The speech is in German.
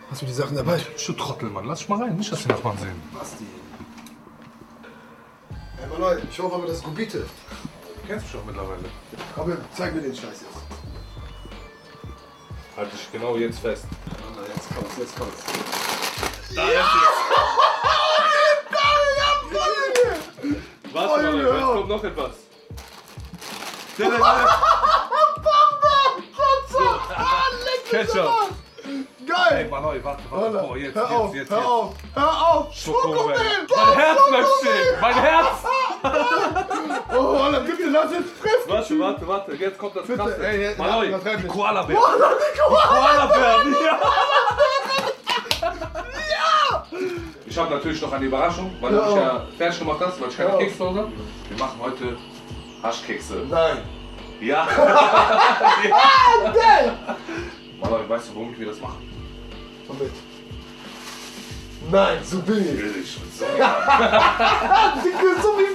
Hast du die Sachen dabei? Du Trottel, Mann. Lass dich mal rein. Nicht, dass die Nachbarn sehen. Basti. Ey, Mann, ich hoffe aber, das ist Gubite. Du kennst mich doch mittlerweile. Komm, zeig mir den Scheiß jetzt. Halt dich genau jetzt fest. Jetzt kommt's, jetzt kommt's. Da ist es. Was, Mann? Jetzt kommt noch etwas. Ketchup. Geil! Ey, Mann, warte. Oh, jetzt. Hör auf! Schokomel. Mein Herz bleibt stehen. Mein Herz. Oh, Alter, bitte lass jetzt frisch! Warte. Jetzt kommt das Bitte, Krasse. ey, Mann, übertreib die nicht. Koala-Bär. Koala-Bär. Ja. Ich habe natürlich noch eine Überraschung, weil du mich ja fertig gemacht hast, weil ich keine Kekse zu Hause habe. Wir machen heute Haschkekse. Nein! Ja. Geil! Mann, weißt du, womit wir das machen? Womit? Nein, so billig! Billig. So. So wie